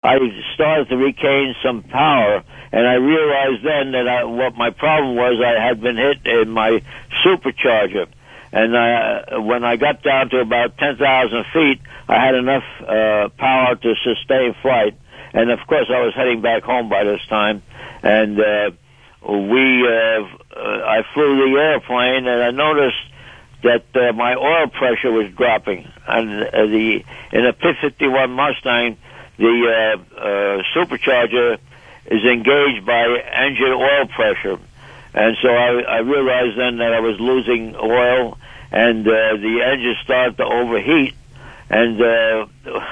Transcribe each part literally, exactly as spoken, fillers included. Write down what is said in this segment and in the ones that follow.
I started to regain some power, and I realized then that I, what my problem was, I had been hit in my supercharger. And uh, when I got down to about ten thousand feet, I had enough uh, power to sustain flight. And, of course, I was heading back home by this time. And uh, we, uh, I flew the airplane, and I noticed that uh, my oil pressure was dropping. And uh, the in a P fifty-one Mustang, the uh, uh, supercharger is engaged by engine oil pressure. And so I, I realized then that I was losing oil, and uh, the engine started to overheat. And uh,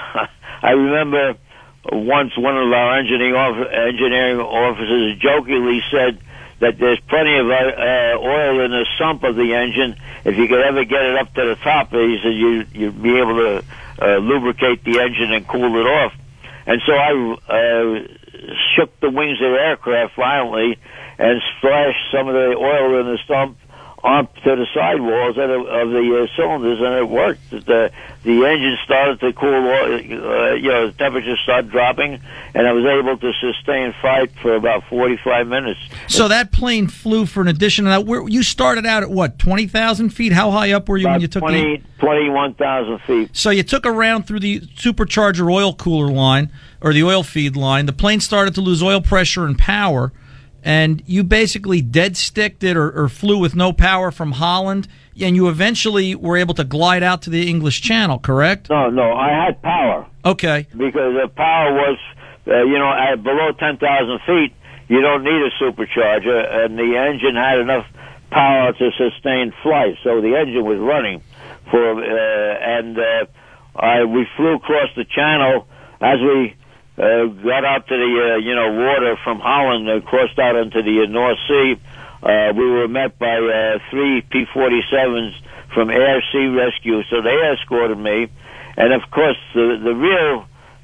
I remember once one of our engineering, off- engineering officers jokingly said that there's plenty of uh, oil in the sump of the engine. If you could ever get it up to the top, he said you, you'd be able to uh, lubricate the engine and cool it off. And so I uh, shook the wings of the aircraft violently and splashed some of the oil in the sump onto the sidewalls of the, of the uh, cylinders, and it worked. The the engine started to cool, uh, you know, the temperature started dropping, and I was able to sustain flight for about forty-five minutes. So that plane flew for an addition to that. Where, you started out at what, twenty thousand feet? How high up were you about when you took twenty, the... twenty-one thousand feet. So you took a round through the supercharger oil cooler line, or the oil feed line. The plane started to lose oil pressure and power, and you basically dead-sticked it or, or flew with no power from Holland, and you eventually were able to glide out to the English Channel, correct? No, no, I had power. Okay. Because the power was, uh, you know, at below ten thousand feet, you don't need a supercharger, and the engine had enough power to sustain flight, so the engine was running. For uh, and uh, I we flew across the channel as we uh, got out to the uh, you know water from Holland and crossed out into the uh, North Sea. Uh, we were met by uh, three P forty-sevens from Air Sea Rescue, so they escorted me. And of course, the the real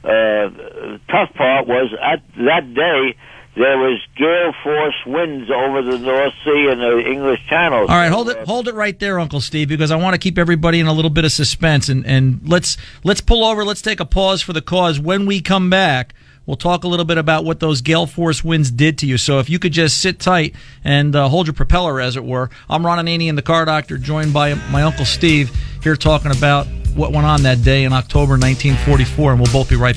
uh, tough part was at that day there was gale force winds over the North Sea and the English Channel. All right, hold it, hold it right there, Uncle Steve, because I want to keep everybody in a little bit of suspense, and, and let's let's pull over. Let's take a pause for the cause. When we come back, we'll talk a little bit about what those gale force winds did to you. So if you could just sit tight and uh, hold your propeller, as it were. I'm Ron Ananian, and the Car Doctor, joined by my Uncle Steve, here talking about what went on that day in October nineteen forty-four, and we'll both be right back.